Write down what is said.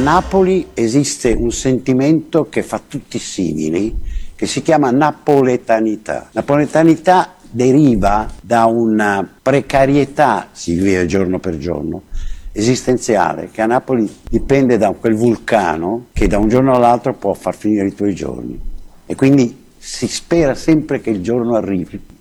A Napoli esiste un sentimento che fa tutti simili, che si chiama napoletanità. Napoletanità deriva da una precarietà, si vive giorno per giorno, esistenziale, che a Napoli dipende da quel vulcano che da un giorno all'altro può far finire i tuoi giorni. E quindi si spera sempre che il giorno arrivi.